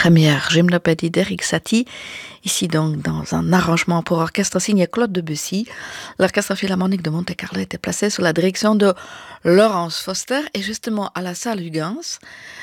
première gymnopédie d'Erik Satie, ici donc dans un arrangement pour orchestre signé Claude Debussy. L'Orchestre Philharmonique de Monte-Carlo était placé sous la direction de Laurence Foster et justement à la salle Huygens,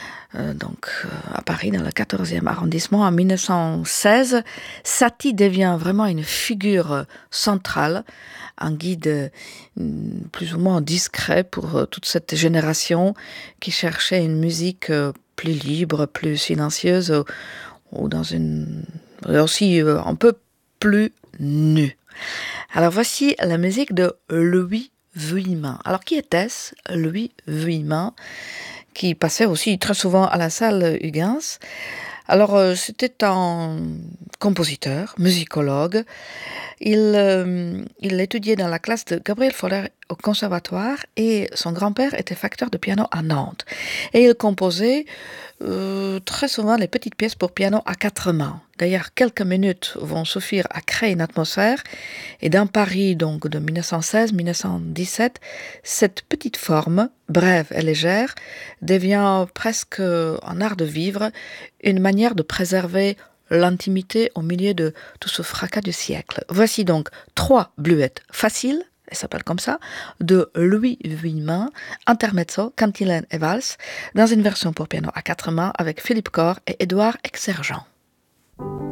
à Paris, dans le 14e arrondissement, en 1916, Satie devient vraiment une figure centrale, un guide plus ou moins discret pour toute cette génération qui cherchait une musique plus libre, plus silencieuse, ou dans une aussi un peu plus nue. Alors voici la musique de Louis Vuillemin. Alors qui était-ce, Louis Vuillemin, qui passait aussi très souvent à la salle Huygens? Alors c'était un compositeur, musicologue. Il étudiait dans la classe de Gabriel Fauré au conservatoire et son grand-père était facteur de piano à Nantes. Et il composait très souvent les petites pièces pour piano à 4 mains. D'ailleurs, quelques minutes vont suffire à créer une atmosphère. Et dans Paris, donc de 1916-1917, cette petite forme, brève et légère, devient presque un art de vivre, une manière de préserver l'intimité au milieu de tout ce fracas du siècle. Voici donc 3 bluettes faciles, elle s'appelle comme ça, de Louis Vuillemin, intermezzo, cantilène et valse, dans une version pour piano à 4 mains avec Philippe Corr et Édouard Exsergent.